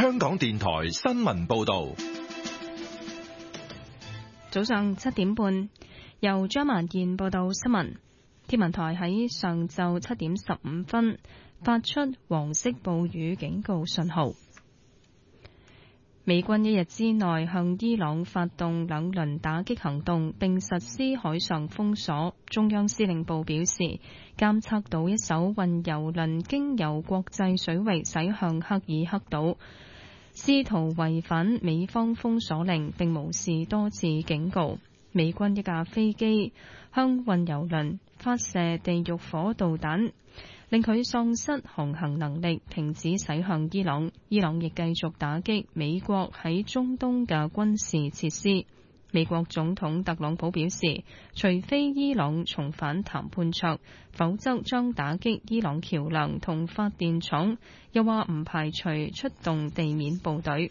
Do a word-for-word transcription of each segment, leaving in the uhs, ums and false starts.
香港電台新聞報道。 早上七點半，由張萬燕報道新聞。天文台喺上晝七點十五分發出黃色暴雨警告信號。美軍一日之內向伊朗發動兩輪打擊行動，並實施海上封鎖。中央司令部表示，監測到一艘運油輪經由國際水域駛向克爾克島，試圖違反美方封鎖令，並無視多次警告。美軍一架飛機向運油輪發射地獄火導彈，令佢喪失航行能力，停止駛向伊朗。伊朗亦繼續打擊美國喺中東嘅軍事設施。美國總統特朗普表示，除非伊朗重返談判桌，否則將打擊伊朗橋樑同發電廠，又話唔排除出動地面部隊。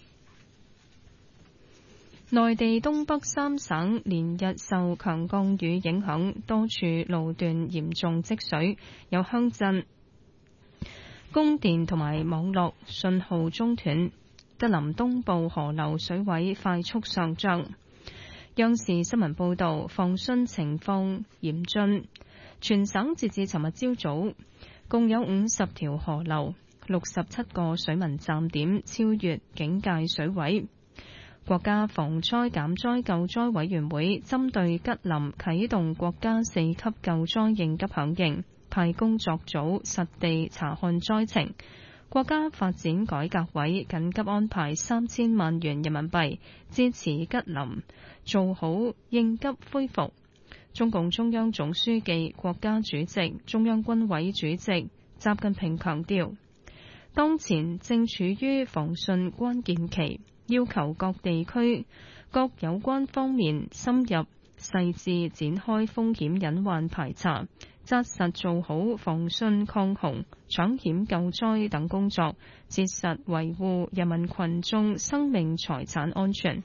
內地東北三省連日受強降雨影響，多處路段嚴重積水，有鄉鎮供電同埋網絡信號中斷。吉林東部河流水位快速上漲。央視新聞報導，防汛情況嚴峻，全省截至尋日朝早，共有五十條河流、六十七個水文站點超越警戒水位。國家防災減災救災委員會針對吉林啟動國家四級救災應急響應，派工作組實地查看災情。國家發展改革委緊急安排三千萬元人民幣支持吉林做好應急恢復。中共中央總書記、國家主席、中央軍委主席習近平強調，當前正處於防汛關鍵期，要求各地區各有關方面深入細緻展開風險隱患排查，紮實做好防汛抗洪、搶險救災等工作，切實維護人民群眾生命財產安全。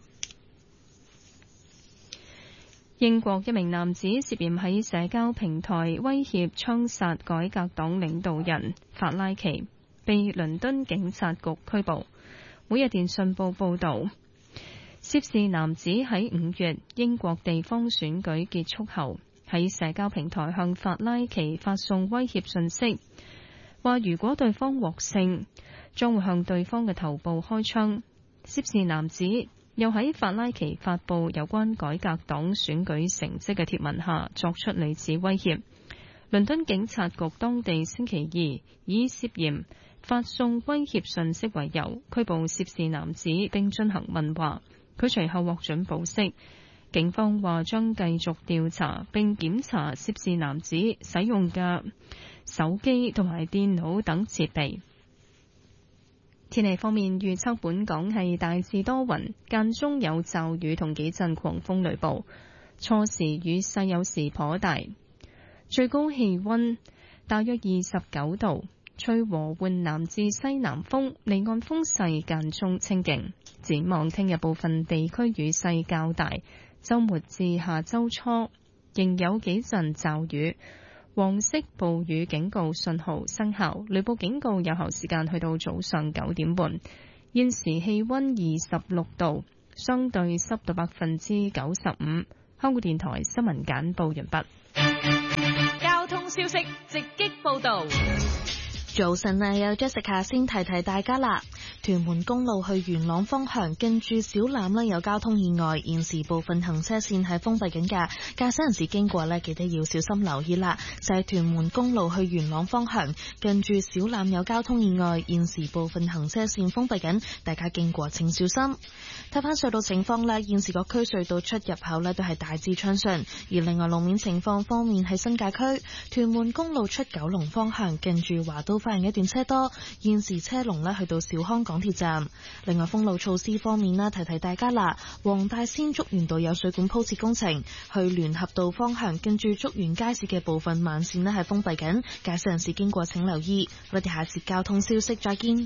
英國一名男子涉嫌喺社交平台威脅槍殺改革黨領導人法拉奇，被倫敦警察局拘捕。每日電訊報報導，涉事男子喺五月英國地方選舉結束後，喺社交平台向法拉奇發送威脅信息，話如果對方獲勝，將會向對方嘅頭部開槍。涉事男子又喺法拉奇發布有關改革黨選舉成績嘅貼文下作出類似威脅。倫敦警察局當地星期二以涉嫌發送威脅信息為由，拘捕涉事男子並進行問話。佢隨後獲准保釋。警方話將繼續調查並檢查涉事男子使用嘅手機同埋電腦等設備。天氣方面預測，本港係大致多雲，間中有驟雨同幾陣狂風雷暴，初時雨勢有時頗大，最高氣溫大約二十九度。吹和緩南至西南風，離岸風勢間中清勁。展望聽日部分地區雨勢較大，週末至下週初仍有幾陣驟雨。黃色暴雨警告信號生效，雷暴警告有效時間去到早上九點半。現時氣溫二十六度，相對濕度百分之九十五。香港電台新聞簡報完畢。 交通消息直擊報道。 早晨啊，有 Jessica 先提提大家啦。屯門公路去元朗方向近住小欖呢有交通意外，現時部分行車線係封閉緊㗎，駕駛人士經過呢記得要小心留意啦。就係屯門公路去元朗方向近住小欖有交通意外，現時部分行車線封閉緊，大家經過請小心。睇翻隧道情況啦，現時各區隧道出入口呢都係大致暢順，而另外路面情況方面喺新界區屯門公路出九龍方向近住華都花園一段車多，現時車龍呢去到兆康港鐵站。另外封路措施方面啦，提提大家啦，黃大仙竹園道有水管鋪設工程，去聯合道方向近住竹園街市嘅部分慢線呢係封閉緊，駕駛人士經過請留意。我哋下節交通消息再見。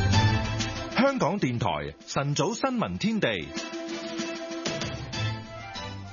香港電台晨早新聞天地。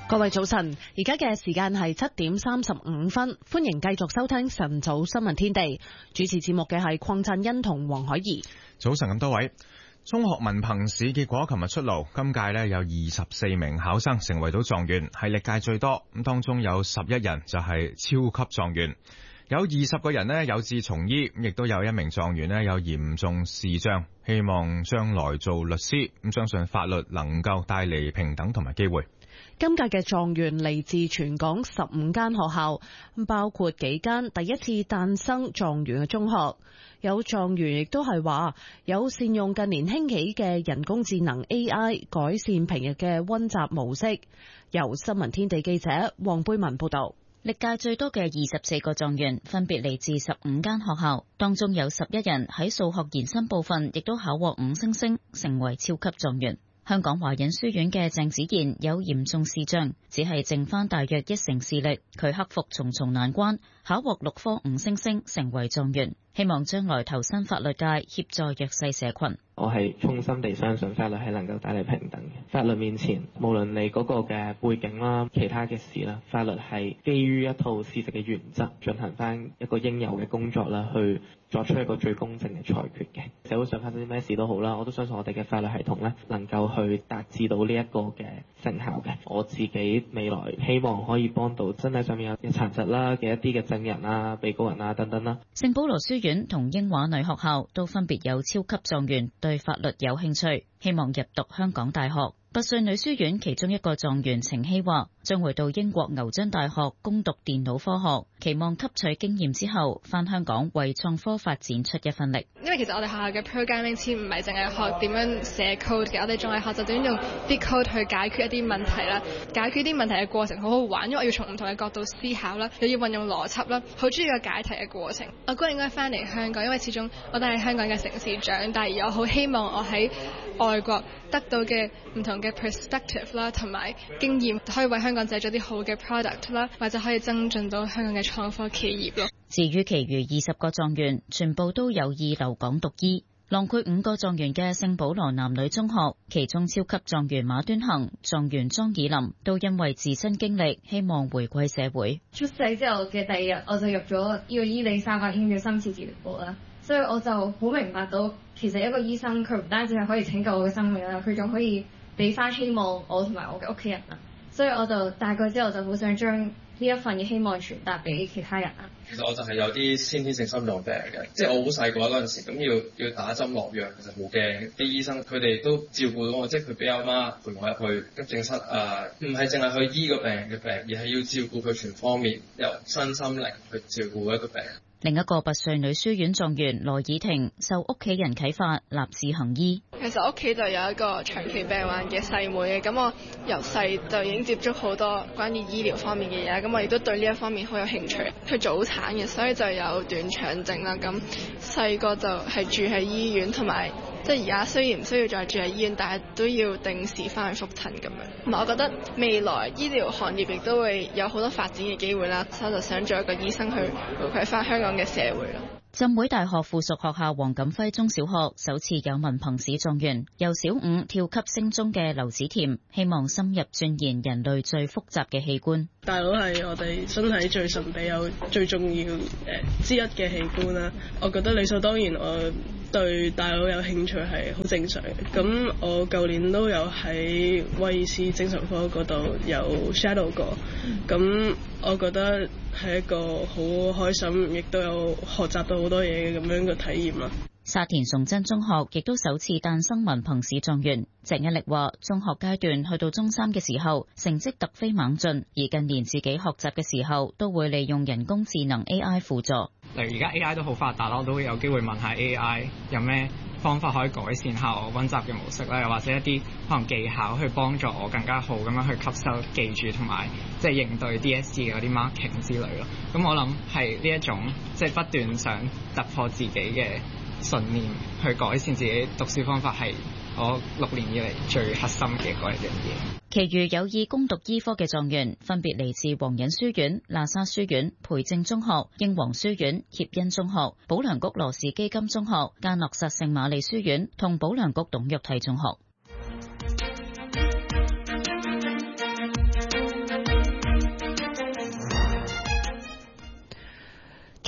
各位早晨，而家嘅時間係七點三十五分，歡迎繼續收聽晨早新聞天地。主持節目嘅係鄺振欣同黃海怡。 早晨咁多位，中學文憑試結果琴日出爐，今屆呢有二十四名考生成為到狀元，係歷屆最多。咁當中有十一人就係超級狀元，有二十個人呢有志從醫，亦都有一名狀元呢有嚴重視障，希望將來做律師。咁相信法律能夠帶嚟平等同埋機會。 今屆嘅狀元嚟自全港十五間學校，包括幾間第一次誕生狀元嘅中學。有狀元亦都係話有善用近年興起嘅人工智能 A I 改善平日嘅溫習模式。由新聞天地記者黃貝文報道。 歷屆最多嘅二十四個狀元分別嚟自十五間學校，當中有十一人喺數學延伸部分亦都考獲五星星，成為超級狀元。香港華仁書院嘅鄭子賢有嚴重視障，只係剩翻大約一成視力，佢克服重重難關，考獲六科五星星，成為狀元。希望將來投身法律界，協助弱勢社群。 我係衷心地相信法律係能夠帶嚟平等嘅。法律面前，無論你嗰個嘅背景啦、其他嘅事啦，法律係基於一套事實嘅原則，進行翻一個應有嘅工作啦，去作出一個最公正嘅裁決嘅。社會上發生啲咩事都好啦，我都相信我哋嘅法律系統咧，能夠去達至到呢一個嘅成效嘅。我自己未來希望可以幫到身體上面有殘疾啦嘅一啲嘅證人啊、被告人啊等等啦。 聖保羅書院同英華女學校都分別有超級狀元對法律有興趣，希望入讀香港大學。拔萃女書院其中一個狀元程希話，將會到英國牛津大學攻讀電腦科學，期望吸取經驗之後返香港為創科發展出一分力。 因為其實我哋學校嘅 programming team 唔係淨係學點樣寫 code 嘅，我哋仲係學習點樣用啲 code 去解決一啲問題啦。解決啲問題嘅過程好好玩，因為我要從唔同嘅角度思考啦，又要運用邏輯啦，好中意個解題嘅過程。我覺得應該翻嚟香港，因為始終我都係香港嘅城市長大，而我好希望我喺外國得到嘅唔同嘅 perspective 啦，同埋經驗，可以為香港製造啲好嘅 product 啦，或者可以增進到香港嘅創科企業咯。 至於其餘二十個狀元，全部都有意留港讀醫。囊括五個狀元嘅聖保羅男女中學，其中超級狀元馬端行、狀元莊以琳都因為自身經歷，希望回歸社會。 出世之後嘅第二日，我就入咗呢個伊利沙伯醫院嘅深切治療部啦，所以我就好明白到，其實一個醫生佢唔單止係可以拯救我嘅生命啦，佢仲可以俾翻希望我同埋我嘅屋企人啦。所以我就大個之後就好想將呢一份嘅希望傳達俾其他人啊。 其實我就係有啲先天性心臟病嘅，即係我好細個嗰陣時，咁要要打針落藥，其實好驚。啲醫生佢哋都照顧到我，即係佢俾阿媽陪我入去急症室啊，唔係淨係去醫個病嘅病，而係要照顧佢全方面，由身心靈去照顧一個病。 另一個拔萃女書院狀元羅以婷受屋企人啟發，立志行醫。 其實屋企就有一個長期病患嘅細妹嘅，咁我由細就已經接觸好多關於醫療方面嘅嘢，咁我亦都對呢一方面好有興趣。佢早產嘅，所以就有斷腸症啦。咁細個就係住喺醫院，同埋即係而家雖然唔需要再住喺醫院，但係都要定時翻去覆診咁樣。同埋我覺得未來醫療行業亦都會有好多發展嘅機會啦，所以我就想做一個醫生去回饋翻香港嘅社會咯。 浸會大學附屬學校黃錦輝中小學首次有文憑試狀元，由小五跳級升中嘅劉子甜，希望深入鑽研人類最複雜嘅器官。 大腦係我哋身體最神秘又最重要誒之一嘅器官啦。我覺得理所當然，我對大腦有興趣係好正常嘅。咁我舊年都有喺威爾斯精神科嗰度有 shadow 過，咁我覺得係一個好開心，亦都有學習到好多嘢嘅咁樣嘅體驗啦。 沙田崇真中學亦都首次誕生文憑試狀元。鄭一力話：中學階段去到中三嘅時候，成績突飛猛進，而近年自己學習嘅時候，都會利用人工智能 A I 輔助。 例如而家 A I 都好發達啦，我都會有機會問下 A I 有咩方法可以改善下我溫習嘅模式啦，又或者一啲可能技巧去幫助我更加好咁樣去吸收、記住同埋即係應對 D S E 嗰啲 marking 之類咯。咁我諗係呢一種即係、就是、不斷想突破自己嘅信念，去改善自己讀書方法，係我六年以嚟最核心嘅嗰一樣嘢。 其餘有意攻讀醫科嘅狀元，分別嚟自皇仁書院、喇沙書院、培正中學、英皇書院、協恩中學、保良局羅氏基金中學、嘉諾撒聖瑪利書院同保良局董玉娣中學。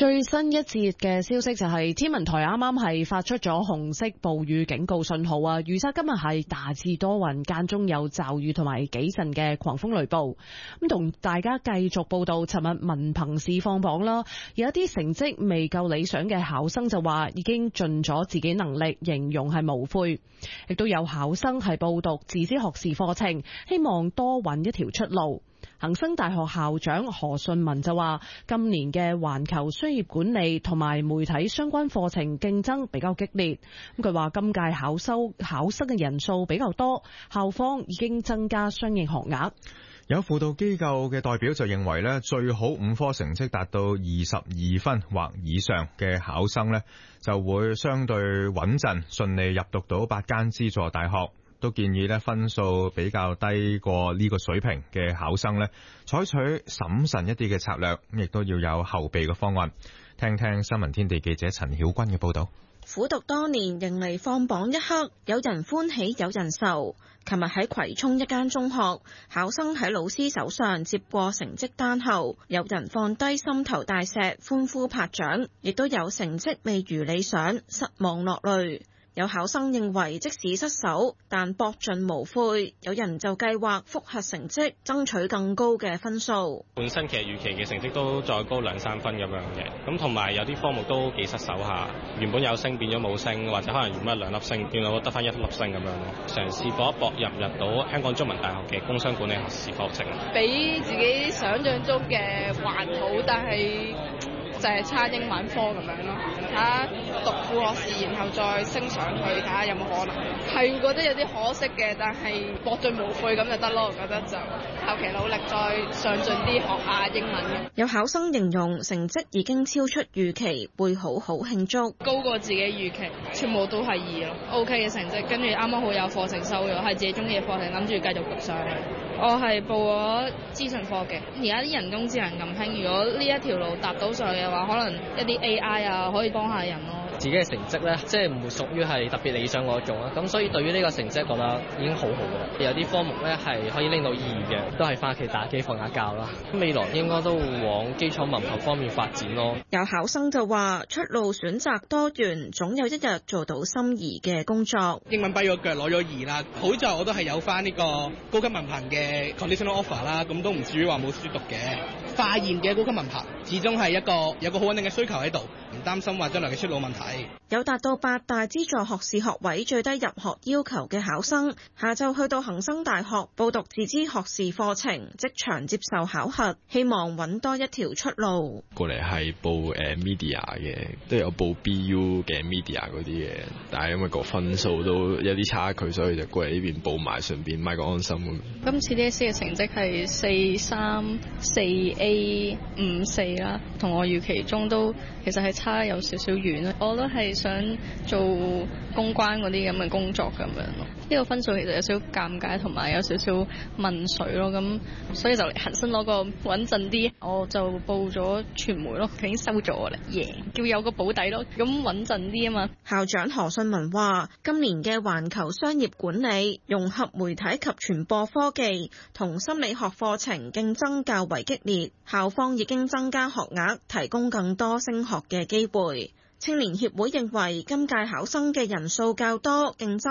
最新一節嘅消息就係天文台啱啱係發出咗紅色暴雨警告信號啊，預測今日係大致多雲，間中有驟雨同埋幾陣嘅狂風雷暴。咁同大家繼續報道，尋日文憑試放榜啦，有一啲成績未夠理想嘅考生就話已經盡咗自己能力，形容係無悔。亦都有考生係報讀自資學士課程，希望多揾一條出路。恒生大學校長何順文就話，今年嘅環球商業管理同埋媒體相關課程競爭比較激烈。咁佢話今屆考收考生嘅人數比較多，校方已經增加相應學額。 有輔導機構嘅代表就認為咧，最好五科成績達到二十二分或以上嘅考生咧，就會相對穩陣，順利入讀到八間資助大學。都建議咧，分數比較低過呢個水平嘅考生咧，採取審慎一啲嘅策略，亦都要有後備嘅方案。聽聽新聞天地記者陳曉君嘅報道。 苦讀多年，迎嚟放榜一刻，有人歡喜，有人愁。琴日喺葵涌一間中學，考生喺老師手上接過成績單後，有人放低心頭大石，歡呼拍掌，亦都有成績未如理想，失望落淚。有考生認為即使失手，但博盡無悔。有人就計劃複核成績，爭取更高嘅分數。 本身其實預期嘅成績都再高兩三分咁樣嘅，咁同埋有啲科目都幾失手下。原本有升變咗冇升，或者可能原本兩粒星，變到得翻一粒星咁樣咯。嘗試搏一搏入入到香港中文大學嘅工商管理學士課程， 比自己想象中嘅還好，但係就係差英文科咁樣咯。睇下讀副學士，然後再升上去，睇下有冇可能。係覺得有啲可惜嘅，但係博盡無悔咁就得咯。我覺得就後期努力再上進啲學下英文嘅。 有考生形容成績已經超出預期，會好好慶祝。 高過自己預期，全部都係二咯。O K 嘅成績，跟住啱啱好有課程收咗，係自己中意嘅課程，諗住繼續讀上去。我係報咗資訊科嘅，而家啲人工智能咁興，如果呢一條路搭到上去嘅話，可能一啲 A I 啊可以幫下人咯。 自己嘅成績咧，即係唔會屬於係特別理想嗰種啦，咁所以對於呢個成績覺得已經好好啦。有啲科目咧係可以拎到二嘅，都係翻屋企打機瞓下覺啦。未來應該都會往基礎文憑方面發展咯。 有考生就話出路選擇多元，總有一日做到心儀嘅工作。 英文跛咗腳攞咗二啦，好在我都係有翻呢個高級文憑嘅 conditional offer 啦，咁都唔至於話冇書讀嘅。化驗嘅高級文憑始終係一個有個好穩定嘅需求喺度，唔擔心話將來嘅出路問題。 有達到八大資助學士學位最低入學要求嘅考生，下晝去到恒生大學報讀自資學士課程，即場接受考核，希望揾多一條出路。 過嚟係報誒、uh, media 嘅，都有報 B U 嘅 media 嗰啲嘅，但係因為個分數都有啲差距，所以就過嚟呢邊報埋，順便買個安心咁。 今次 D S E 嘅成績係四三四 A 五四啦，同我預期中都其實係差有少少遠啦。我都係想做公關嗰啲咁嘅工作咁樣咯。呢個分數其實有少少尷尬，同埋有少少問水咯。咁所以就恒生攞個穩陣啲，我就報咗傳媒咯，已經收咗我啦，耶、yeah！叫有個保底咯，咁穩陣啲啊嘛。 校長何信文話：今年嘅環球商業管理融合媒體及傳播科技同心理學課程競爭較為激烈，校方已經增加學額，提供更多升學嘅機會。青年協會認為今屆考生嘅人數較多，競爭